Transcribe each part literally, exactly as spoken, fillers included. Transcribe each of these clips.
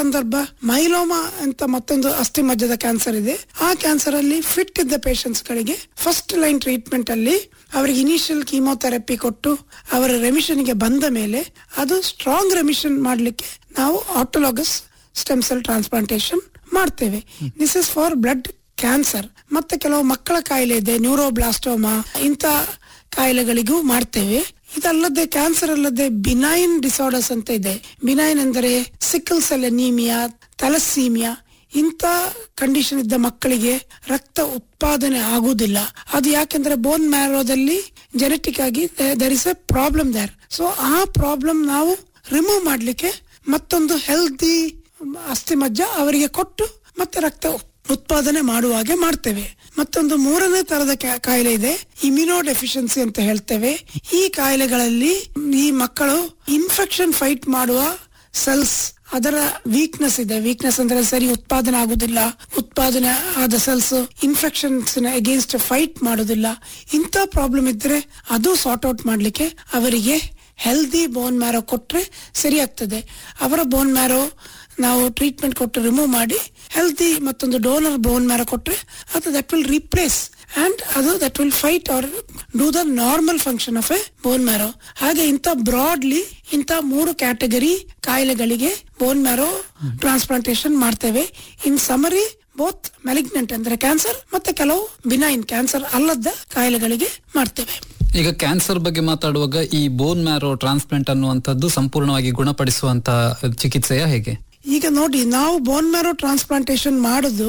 ಸಂದರ್ಭ ಮೈಲೋಮಾ ಅಂತ ಮತ್ತೊಂದು ಅಸ್ಥಿ ಮಜ್ಜದ ಕ್ಯಾನ್ಸರ್ ಇದೆ. ಆ ಕ್ಯಾನ್ಸರ್ ಅಲ್ಲಿ ಫಿಟ್ ಇದ್ದ ಪೇಷಂಟ್ಸ್ ಗಳಿಗೆ ಫಸ್ಟ್ ಲೈನ್ ಟ್ರೀಟ್ಮೆಂಟ್ ಅಲ್ಲಿ ಅವರಿಗೆ ಇನಿಷಿಯಲ್ ಕೀಮೋಥೆರಪಿ ಕೊಟ್ಟು ಅವರ ರೆಮಿಷನ್ ಗೆ ಬಂದ ಮೇಲೆ ಅದು ಸ್ಟ್ರಾಂಗ್ ರೆಮಿಷನ್ ಮಾಡ್ಲಿಕ್ಕೆ ನಾವು ಆಟೋಲಾಗಸ್ ಸ್ಟೆಮ್ ಸೆಲ್ ಟ್ರಾನ್ಸ್ಪ್ಲಾಂಟೇಶನ್ ಮಾಡ್ತೇವೆ. This is for blood cancer. ಮತ್ತೆ ಕೆಲವು ಮಕ್ಕಳ ಕಾಯಿಲೆ ಇದೆ, ನ್ಯೂರೋಬ್ಲಾಸ್ಟೋಮಾ, ಇಂಥ ಕಾಯಿಲೆಗಳಿಗೂ ಮಾಡ್ತೇವೆ. ಇದಲ್ಲದೆ ಕ್ಯಾನ್ಸರ್ ಅಲ್ಲದೆ ಬಿನೈನ್ ಡಿಸಾರ್ಡರ್ಸ್ ಅಂತ ಇದೆ. ಬಿನೈನ್ ಅಂದರೆ ಸಿಕಲ್ ಸೆಲ್ ಅನೀಮಿಯಾ, ಥಲಸ್ಸೀಮಿಯಾ, ಇಂಥ ಕಂಡೀಷನ್ ಇದ್ದ ಮಕ್ಕಳಿಗೆ ರಕ್ತ ಉತ್ಪಾದನೆ ಆಗುವುದಿಲ್ಲ. ಅದು ಯಾಕೆಂದ್ರೆ ಬೋನ್ ಮ್ಯಾರೋದಲ್ಲಿ ಜೆನೆಟಿಕ್ ಆಗಿ there is A problem there. So ಆ ಪ್ರಾಬ್ಲಮ್ ನಾವು ರಿಮೂವ್ ಮಾಡ್ಲಿಕ್ಕೆ ಮತ್ತೊಂದು ಹೆಲ್ದಿ ಅಸ್ಥಿ ಮಜ್ಜ ಅವರಿಗೆ ಕೊಟ್ಟು ಮತ್ತೆ ರಕ್ತ ಉತ್ಪಾದನೆ ಮಾಡುವಾಗೆ ಮಾಡ್ತೇವೆ. ಮತ್ತೊಂದು ಮೂರನೇ ತರದ ಕಾಯಿಲೆ ಇದೆ, ಇಮ್ಯುನೋ ಡೆಫಿಷಿಯನ್ಸಿ ಅಂತ ಹೇಳ್ತೇವೆ. ಈ ಕಾಯಿಲೆಗಳಲ್ಲಿ ಈ ಮಕ್ಕಳು ಇನ್ಫೆಕ್ಷನ್ ಫೈಟ್ ಮಾಡುವ ಸೆಲ್ಸ್ ಅದರ ವೀಕ್ನೆಸ್ ಇದೆ. ವೀಕ್ನೆಸ್ ಅಂದ್ರೆ ಸರಿ ಉತ್ಪಾದನೆ ಆಗುದಿಲ್ಲ, ಉತ್ಪಾದನೆ ಆದ ಸೆಲ್ಸ್ ಇನ್ಫೆಕ್ಷನ್ಸ್ ಅಗೇನ್ಸ್ಟ್ ಫೈಟ್ ಮಾಡುದಿಲ್ಲ. ಇಂಥ ಪ್ರಾಬ್ಲಮ್ ಇದ್ರೆ ಅದು ಸಾರ್ಟ್ ಔಟ್ ಮಾಡ್ಲಿಕ್ಕೆ ಅವರಿಗೆ ಹೆಲ್ದಿ ಬೋನ್ ಮ್ಯಾರೋ ಕೊಟ್ರೆ ಸರಿ ಆಗ್ತದೆ. ಅವರ ಬೋನ್ ಮ್ಯಾರೋ ನಾವು ಟ್ರೀಟ್ಮೆಂಟ್ ಕೊಟ್ಟು ರಿಮೂವ್ ಮಾಡಿ ಹೆಲ್ದಿ ಮತ್ತೊಂದು ಡೋನರ್ ಬೋನ್ ಮ್ಯಾರೋ ಕೊಟ್ರೆ ಅದು ದಟ್ ವಿಲ್ ರೀಪ್ಲೇಸ್ ಅಂಡ್ ಅದು that will fight R do the normal function of a bone marrow. ಹಾಗೆ ಇಂಥ ಬ್ರಾಡ್ಲಿ ಇಂಥ ಮೂರು ಕ್ಯಾಟಗರಿ ಕಾಯಿಲೆಗಳಿಗೆ ಬೋನ್ ಮ್ಯಾರೋ ಟ್ರಾನ್ಸ್ಪ್ಲಾಂಟೇಶನ್ ಮಾಡ್ತೇವೆ. ಇನ್ ಸಮರಿ ಬೋತ್ ಮೆಲಿಗ್ನೆಂಟ್ ಅಂದ್ರೆ ಕ್ಯಾನ್ಸರ್ ಮತ್ತೆ ಕೆಲವು ಬಿನೈನ್ ಕ್ಯಾನ್ಸರ್ ಅಲ್ಲದ ಕಾಯಿಲೆಗಳಿಗೆ ಮಾಡ್ತೇವೆ. ಈಗ ಕ್ಯಾನ್ಸರ್ ಬಗ್ಗೆ ಮಾತಾಡುವಾಗ ಈ ಬೋನ್ ಮ್ಯಾರೋ ಟ್ರಾನ್ಸ್ಪ್ಲಾಂಟ್ ಅನ್ನುವಂಥದ್ದು ಸಂಪೂರ್ಣವಾಗಿ ಗುಣಪಡಿಸುವಂತ ಚಿಕಿತ್ಸೆಯ ಹೇಗೆ? ಈಗ ನೋಡಿ, ನಾವು ಬೋನ್ ಮ್ಯಾರೋ ಟ್ರಾನ್ಸ್ಪ್ಲಾಂಟೇಶನ್ ಮಾಡೋದು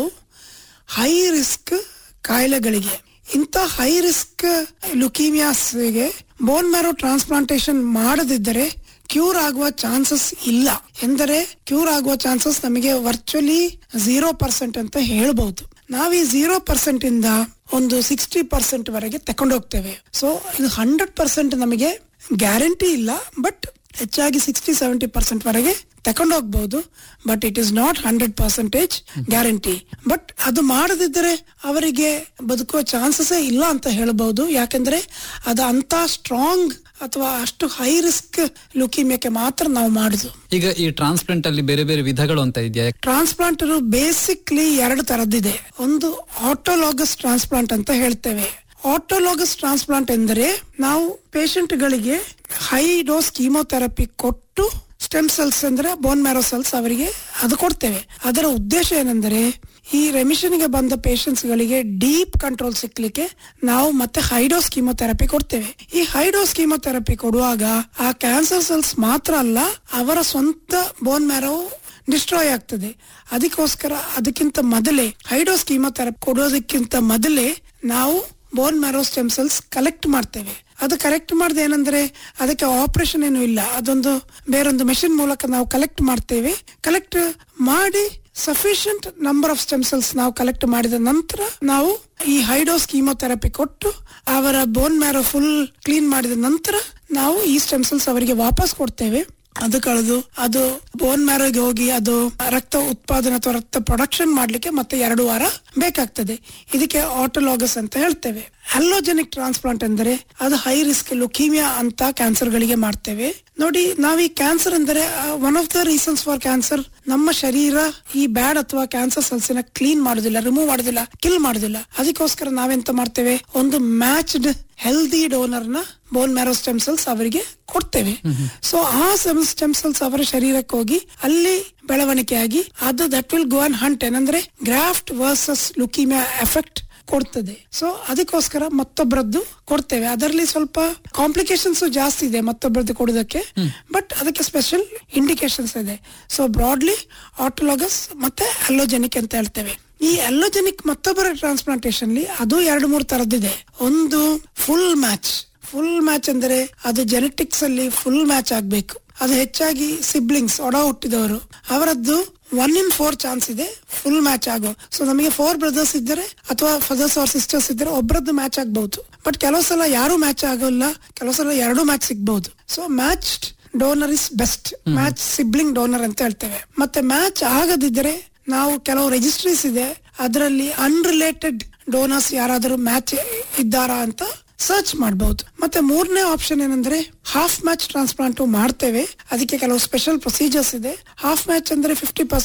ಹೈ ರಿಸ್ಕ್ ಕಾಯಿಲೆಗಳಿಗೆ. ಇಂಥ high risk ಲುಕೀಮಿಯಾಸ್ಗೆ bone marrow transplantation ಮಾಡದಿದ್ದರೆ ಕ್ಯೂರ್ ಆಗುವ ಚಾನ್ಸಸ್ ಇಲ್ಲ. ಎಂದರೆ ಕ್ಯೂರ್ ಆಗುವ ಚಾನ್ಸಸ್ ನಮಗೆ ವರ್ಚುವಲಿ ಝೀರೋ ಪರ್ಸೆಂಟ್ ಅಂತ ಹೇಳ್ಬಹುದು. ನಾವ್ ಈ ಝೀರೋ ಪರ್ಸೆಂಟ್ ಇಂದ ಒಂದು ಸಿಕ್ಸ್ಟಿ ಪರ್ಸೆಂಟ್ ವರೆಗೆ ತಕೊಂಡೋಗ್ತೇವೆ. ಸೊ ಇದು ಹಂಡ್ರೆಡ್ ಪರ್ಸೆಂಟ್ ನಮಗೆ ಗ್ಯಾರಂಟಿ ಇಲ್ಲ, ಬಟ್ ಹೆಚ್ಚಾಗಿ ಸಿಕ್ಸ್ಟಿ ಸೆವೆಂಟಿ ಪರ್ಸೆಂಟ್ ವರೆಗೆ ತಕೊಂಡೋಗ್ಬಹುದು. But it is not hundred percentage guarantee. But ಅದು ಮಾಡದಿದ್ದರೆ ಅವರಿಗೆ ಬದುಕುವ ಚಾನ್ಸಸ್ ಇಲ್ಲ ಅಂತ ಹೇಳಬಹುದು. ಯಾಕಂದ್ರೆ ಅದು ಅಂತ ಸ್ಟ್ರಾಂಗ್ ಅಥವಾ ಅಷ್ಟು ಹೈ ರಿಸ್ಕ್ ಲುಕೀಮಿಯಾಕ್ಕೆ ಮಾತ್ರ ನಾವು ಮಾಡುದು. ಈಗ ಈ ಟ್ರಾನ್ಸ್ಪ್ಲಾಂಟ್ ಅಲ್ಲಿ ಬೇರೆ ಬೇರೆ ವಿಧಗಳು ಅಂತ ಇದೆಯಾ? ಟ್ರಾನ್ಸ್ಪ್ಲಾಂಟ್ ಬೇಸಿಕ್ಲಿ ಎರಡು ತರದಿದೆ. ಒಂದು ಆಟೋಲಾಗಸ್ ಟ್ರಾನ್ಸ್ಪ್ಲಾಂಟ್ ಅಂತ ಹೇಳ್ತೇವೆ. ಆಟೋಲಾಗಸ್ ಟ್ರಾನ್ಸ್ಪ್ಲಾಂಟ್ ಎಂದರೆ ನಾವು ಪೇಷಂಟ್ ಗಳಿಗೆ ಹೈ ಡೋಸ್ ಕೀಮೋಥೆರಪಿ ಕೊಟ್ಟು ಸ್ಟೆಮ್ ಸೆಲ್ಸ್ ಅಂದ್ರೆ ಬೋನ್ ಮ್ಯಾರೋ ಸೆಲ್ಸ್ ಅವರಿಗೆ ಅದು ಕೊಡ್ತೇವೆ. ಅದರ ಉದ್ದೇಶ ಏನೆಂದರೆ ಈ ರೆಮಿಷನ್ ಗೆ ಬಂದ ಪೇಷಂಟ್ಸ್ ಗಳಿಗೆ ಡೀಪ್ ಕಂಟ್ರೋಲ್ ಸಿಕ್ಲಿಕ್ಕೆ ನಾವು ಮತ್ತೆ ಹೈಡೋಸ್ ಕೀಮೋಥೆರಪಿ ಕೊಡ್ತೇವೆ. ಈ ಹೈಡೋಸ್ ಕೀಮೋಥೆರಪಿ ಕೊಡುವಾಗ ಆ ಕ್ಯಾನ್ಸರ್ ಸೆಲ್ಸ್ ಮಾತ್ರ ಅಲ್ಲ, ಅವರ ಸ್ವಂತ ಬೋನ್ ಮ್ಯಾರೋ ಡಿಸ್ಟ್ರಾಯ್ ಆಗ್ತದೆ. ಅದಕ್ಕೋಸ್ಕರ ಅದಕ್ಕಿಂತ ಮೊದಲೇ ಹೈಡೋಸ್ ಕೀಮೋಥೆರಪಿ ಕೊಡೋದಕ್ಕಿಂತ ಮೊದಲೇ ನಾವು bone marrow stem cells collect ಮಾಡ್ತೇವೆ. ಅದು ಕಲೆಕ್ಟ್ ಮಾಡಿದ ಏನಂದ್ರೆ ಅದಕ್ಕೆ ಆಪರೇಷನ್ ಏನು ಇಲ್ಲ, ಅದೊಂದು ಬೇರೊಂದು ಮೆಷಿನ್ ಮೂಲಕ ನಾವು ಕಲೆಕ್ಟ್ ಮಾಡ್ತೇವೆ. ಕಲೆಕ್ಟ್ ಮಾಡಿ sufficient number of stem cells ನಾವು ಕಲೆಕ್ಟ್ ಮಾಡಿದ ನಂತರ ನಾವು ಈ ಹೈಡೋಸ್ ಕೀಮೋಥೆರಪಿ ಕೊಟ್ಟು ಅವರ ಬೋನ್ ಮ್ಯಾರೋ ಫುಲ್ ಕ್ಲೀನ್ ಮಾಡಿದ ನಂತರ ನಾವು ಈ ಸ್ಟೆಮ್ ಸೆಲ್ಸ್ ಅವರಿಗೆ ವಾಪಸ್ ಕೊಡ್ತೇವೆ. ಅದು ಕಳೆದು ಅದು ಬೋನ್ ಮ್ಯಾರೋಗೆ ಹೋಗಿ ಅದು ರಕ್ತ ಉತ್ಪಾದನೆ ಅಥವಾ ರಕ್ತ ಪ್ರೊಡಕ್ಷನ್ ಮಾಡ್ಲಿಕ್ಕೆ ಮತ್ತೆ ಎರಡು ವಾರ ಬೇಕಾಗ್ತದೆ. ಇದಕ್ಕೆ ಆಟೋಲಾಗಸ್ ಅಂತ ಹೇಳ್ತೇವೆ. ಅಲ್ಲೋಜೆನಿಕ್ ಟ್ರಾನ್ಸ್ಪ್ಲಾಂಟ್ ಅಂದರೆ ಅದು ಹೈ ರಿಸ್ಕ್ ಲುಕೀಮಿಯಾ ಅಂತ ಕ್ಯಾನ್ಸರ್ ಗಳಿಗೆ ಮಾಡ್ತೇವೆ. ನೋಡಿ, ನಾವ್ ಈ ಕ್ಯಾನ್ಸರ್ ಅಂದರೆ one of the reasons for cancer, ನಮ್ಮ ಶರೀರ ಈ ಬ್ಯಾಡ್ ಅಥವಾ ಕ್ಯಾನ್ಸರ್ ಸೆಲ್ಸ್ ನ ಕ್ಲೀನ್ ಮಾಡುದಿಲ್ಲ, ರಿಮೂವ್ ಮಾಡುದಿಲ್ಲ, ಕಿಲ್ ಮಾಡುದಿಲ್ಲ. ಅದಕ್ಕೋಸ್ಕರ ನಾವೆಂತ ಮಾಡ್ತೇವೆ, ಒಂದು ಮ್ಯಾಚ್ಡ್ ಹೆಲ್ದಿ ಡೋನರ್ ನ ಬೋನ್ ಮ್ಯಾರೋ ಸ್ಟೆಮ್ ಸೆಲ್ಸ್ ಅವರಿಗೆ ಕೊಡ್ತೇವೆ. ಸೊ ಆ ಸ್ಟೆಮ್ ಸೆಲ್ಸ್ ಅವರ ಶರೀರಕ್ಕೆ ಹೋಗಿ ಅಲ್ಲಿ ಬೆಳವಣಿಗೆಯಾಗಿ ಅದು that will go and Hunt, ಏನಂದ್ರೆ ಗ್ರಾಫ್ಟ್ ವರ್ಸಸ್ ಲುಕೀಮಿಯಾ ಎಫೆಕ್ಟ್ ಕೊಡ್ತದೆ. ಸೊ ಅದಕ್ಕೋಸ್ಕರ ಮತ್ತೊಬ್ಬರದ್ದು ಕೊಡ್ತೇವೆ. ಅದರಲ್ಲಿ ಸ್ವಲ್ಪ ಕಾಂಪ್ಲಿಕೇಶನ್ಸ್ ಜಾಸ್ತಿ ಇದೆ ಮತ್ತೊಬ್ಬರದ್ದು ಕೊಡೋದಕ್ಕೆ, ಬಟ್ ಅದಕ್ಕೆ ಸ್ಪೆಷಲ್ ಇಂಡಿಕೇಶನ್ಸ್ ಇದೆ. ಸೊ ಬ್ರಾಡ್ಲಿ ಆಟೋಲಾಗಸ್ ಮತ್ತೆ ಅಲ್ಲೋಜೆನಿಕ್ ಅಂತ ಹೇಳ್ತೇವೆ. ಈ ಅಲ್ಲೋಜೆನಿಕ್ ಮತ್ತೊಬ್ಬರ ಟ್ರಾನ್ಸ್ಪ್ಲಾಂಟೇಶನ್ ಅದು ಎರಡು ಮೂರು ತರದಿದೆ. ಒಂದು ಫುಲ್ ಮ್ಯಾಚ್. ಫುಲ್ ಮ್ಯಾಚ್ ಅಂದ್ರೆ ಅದು ಜೆನೆಟಿಕ್ಸ್ ಅಲ್ಲಿ ಫುಲ್ ಮ್ಯಾಚ್ ಆಗ್ಬೇಕು. ಅದು ಹೆಚ್ಚಾಗಿ ಸಿಬ್ಲಿಂಗ್ಸ್, ಒಡ ಹುಟ್ಟಿದವರು, ಅವರದ್ದು ಒನ್ ಇನ್ ಫೋರ್ ಚಾನ್ಸ್ ಇದೆ ಫುಲ್ ಮ್ಯಾಚ್ ಆಗೋ. ಸೊ ನಮಗೆ ಫೋರ್ ಬ್ರದರ್ಸ್ ಇದ್ದರೆ ಅಥವಾ ಫಾದರ್ಸ್ ಆರ್ ಸಿಸ್ಟರ್ಸ್ ಇದ್ದರೆ ಒಬ್ಬರದ್ದು ಮ್ಯಾಚ್ ಆಗ್ಬಹುದು. ಬಟ್ ಕೆಲವು ಸಲ ಯಾರು ಮ್ಯಾಚ್ ಆಗೋಲ್ಲ, ಕೆಲವು ಸಲ ಎರಡು ಮ್ಯಾಚ್ ಸಿಗ್ಬಹುದು. So match donor is best. Match sibling donor ಅಂತ ಹೇಳ್ತೇವೆ. ಮತ್ತೆ ಮ್ಯಾಚ್ ಆಗದಿದ್ದರೆ ನಾವು ಕೆಲವು ರಿಜಿಸ್ಟ್ರೀಸ್ ಇದೆ, ಅದರಲ್ಲಿ ಅನ್ರಿಲೇಟೆಡ್ ಡೋನರ್ಸ್ ಯಾರಾದರೂ ಮ್ಯಾಚ್ ಇದ್ದಾರಾ ಅಂತ ಸರ್ಚ್ ಮಾಡಬಹುದು. ಮತ್ತೆ ಮೂರನೇ ಆಪ್ಷನ್ ಏನಂದ್ರೆ ಹಾಫ್ ಮ್ಯಾಚ್ ಟ್ರಾನ್ಸ್ಪ್ಲಾಂಟ್ ಮಾಡ್ತೇವೆ. ಅದಕ್ಕೆ ಕೆಲವು ಸ್ಪೆಷಲ್ ಪ್ರೊಸೀಜರ್ಸ್ ಇದೆ. ಹಾಫ್ ಮ್ಯಾಚ್ ಅಂದ್ರೆ ಫಿಫ್ಟಿ ಪರ್ಸೆಂಟ್